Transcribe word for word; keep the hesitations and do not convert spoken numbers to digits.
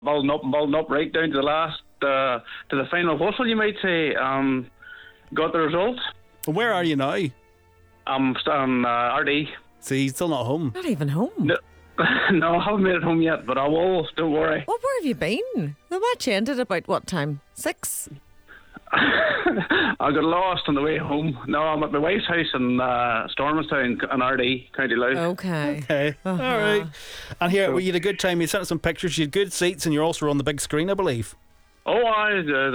building up and building up right down to the last, uh, to the final whistle, you might say. Um, got the result. Where are you now? I'm on uh, R D. See, he's still not home. Not even home. No, no, I haven't made it home yet, but I will. Don't worry. Well, where have you been? The match ended about what time? Six? I got lost on the way home. No, I'm at my wife's house in uh, Stormanstown in R D, County Louth. Okay. Okay, Uh-huh. all right. And here, well, you had a good time. You sent us some pictures. You had good seats, and you're also on the big screen, I believe. Oh, I, uh,